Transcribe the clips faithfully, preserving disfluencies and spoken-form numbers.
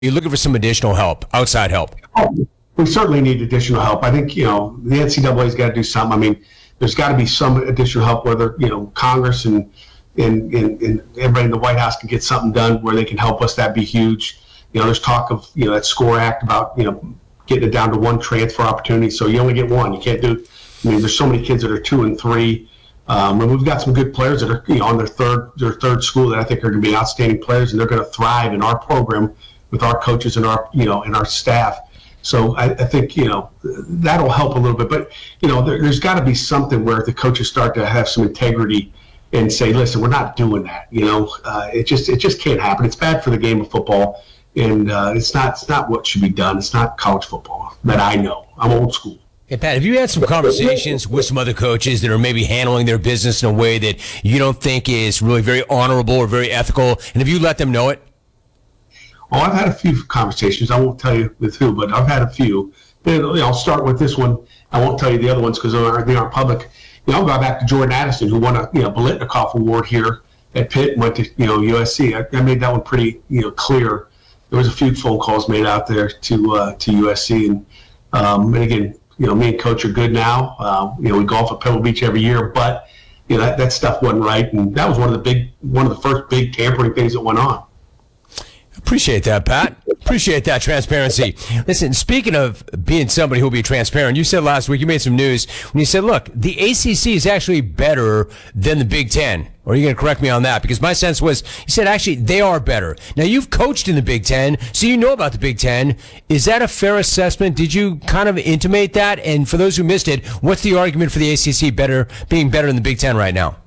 you're looking for some additional help, outside help? Oh, we certainly need additional help. I think, you know, the N C double A's got to do something. I mean, there's got to be some additional help, whether, you know, Congress and, and, and, and everybody in the White House can get something done where they can help us. That'd be huge. You know, there's talk of, you know, that SCORE Act about, you know, getting it down to one transfer opportunity. So you only get one. You can't do, I mean, there's so many kids that are two and three. Um, and we've got some good players that are, you know, on their third, their third school that I think are going to be outstanding players, and they're going to thrive in our program with our coaches and our, you know, and our staff. So I, I think, you know, that'll help a little bit. But, you know, there, there's got to be something where the coaches start to have some integrity and say, listen, we're not doing that. You know, uh, it just it just can't happen. It's bad for the game of football, and uh, it's not it's not what should be done. It's not college football that I know. I'm old school. Hey, Pat, have you had some conversations with some other coaches that are maybe handling their business in a way that you don't think is really very honorable or very ethical? And have you let them know it? Oh, I've had a few conversations. I won't tell you with who, but I've had a few. And, you know, I'll start with this one. I won't tell you the other ones because they aren't, they aren't public. You know, I'll go back to Jordan Addison, who won a you know Biletnikoff Award here at Pitt and went to you know U S C. I, I made that one pretty you know clear. There was a few phone calls made out there to uh, to U S C, and um, and again, you know, me and Coach are good now. Uh, you know, we golf at Pebble Beach every year, but you know that, that stuff wasn't right, and that was one of the big one of the first big tampering things that went on. Appreciate that, Pat. Appreciate that transparency. Listen, speaking of being somebody who will be transparent, you said last week, you made some news when you said, look, the A C C is actually better than the Big Ten. Or are you going to correct me on that? Because my sense was, you said actually they are better. Now, you've coached in the Big Ten, so you know about the Big Ten. Is that a fair assessment? Did you kind of intimate that? And for those who missed it, what's the argument for the A C C better being better than the Big Ten right now?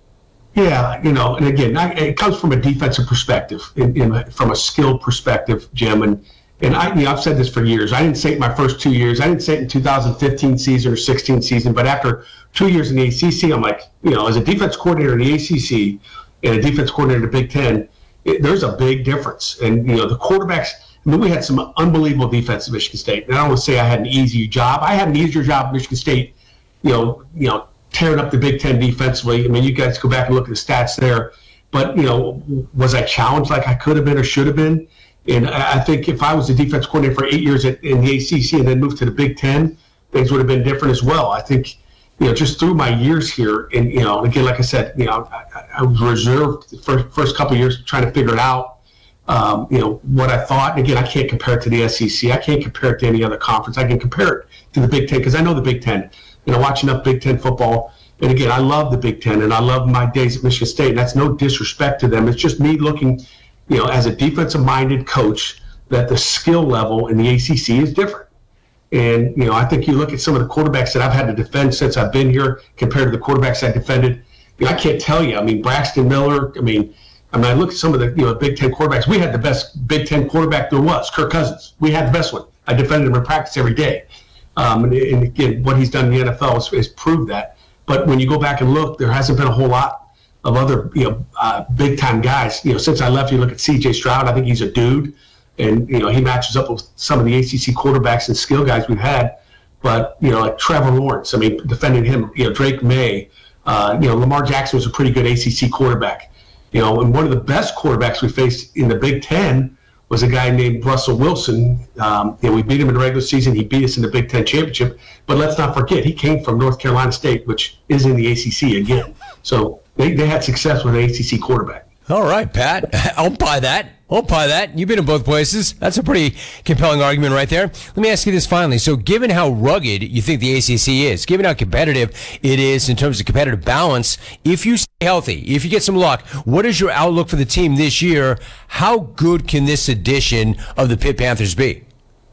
Yeah, you know, and again, I, it comes from a defensive perspective, in, in, from a skill perspective, Jim. And and I, you know, I've said this for years. I didn't say it my first two years. I didn't say it in two thousand fifteen season or sixteen season. But after two years in the A C C, I'm like, you know, as a defense coordinator in the A C C and a defense coordinator in the Big Ten, it, there's a big difference. And you know, the quarterbacks. I mean, we had some unbelievable defense at Michigan State. And I don't want to say I had an easy job. I had an easier job at Michigan State. You know, you know. tearing up the Big Ten defensively. I mean, you guys go back and look at the stats there. But, you know, was I challenged like I could have been or should have been? And I think if I was the defense coordinator for eight years at, in the A C C and then moved to the Big Ten, things would have been different as well. I think, you know, just through my years here, and, you know, again, like I said, you know, I, I was reserved the first, first couple of years trying to figure it out, um, you know, what I thought. And again, I can't compare it to the S E C. I can't compare it to any other conference. I can compare it to the Big Ten because I know the Big Ten. You know, watching enough Big Ten football. And again, I love the Big Ten, and I love my days at Michigan State. And that's no disrespect to them. It's just me looking, you know, as a defensive-minded coach, that the skill level in the A C C is different. And, you know, I think you look at some of the quarterbacks that I've had to defend since I've been here compared to the quarterbacks I defended. You know, I can't tell you. I mean, Braxton Miller, I mean, I mean, I look at some of the, you know, Big Ten quarterbacks. We had the best Big Ten quarterback there was, Kirk Cousins. We had the best one. I defended him in practice every day. Um, and, and again, what he's done in the N F L has, has proved that. But when you go back and look, there hasn't been a whole lot of other, you know, uh, big-time guys. You know, since I left, you look at C J Stroud. I think he's a dude, and you know he matches up with some of the A C C quarterbacks and skill guys we've had. But you know, like Trevor Lawrence. I mean, defending him. You know, Drake May. Uh, you know, Lamar Jackson was a pretty good A C C quarterback. You know, and one of the best quarterbacks we faced in the Big Ten was a guy named Russell Wilson. Um, you know, we beat him in the regular season. He beat us in the Big Ten championship. But let's not forget, he came from North Carolina State, which is in the A C C again. So they, they had success with an A C C quarterback. All right, Pat. I'll buy that. I'll buy that. You've been in both places. That's a pretty compelling argument right there. Let me ask you this finally. So given how rugged you think the A C C is, given how competitive it is in terms of competitive balance, if you stay healthy, if you get some luck, what is your outlook for the team this year? How good can this edition of the Pitt Panthers be?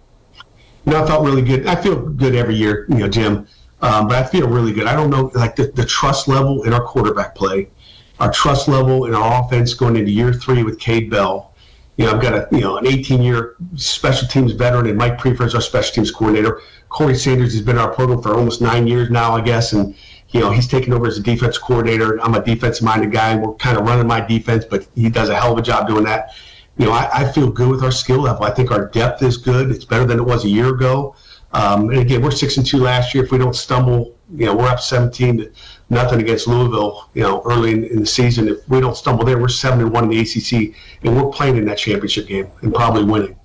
You know, I felt really good. I feel good every year, you know, Jim. Um, but I feel really good. I don't know, like the, the trust level in our quarterback play, our trust level in our offense going into year three with Cade Bell. You know, I've got a you know an eighteen-year special teams veteran, and Mike Prefer is our special teams coordinator. Corey Sanders has been in our program for almost nine years now, I guess, and you know he's taken over as a defense coordinator. I'm a defense-minded guy, and we're kind of running my defense, but he does a hell of a job doing that. You know, I, I feel good with our skill level. I think our depth is good. It's better than it was a year ago. Um, and again, we're six and two last year. If we don't stumble, you know, we're up seventeen to nothing against Louisville. You know, early in, in the season, if we don't stumble there, we're seven and one in the A C C, and we're playing in that championship game and probably winning.